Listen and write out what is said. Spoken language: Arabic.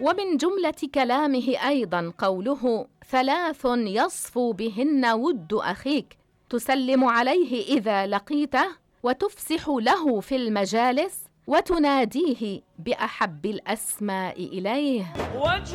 ومن جملة كلامه أيضاً قوله: 3 يصفو بهن ود أخيك، تسلم عليه إذا لقيته، وتفسح له في المجالس، وتناديه بأحب الأسماء إليه.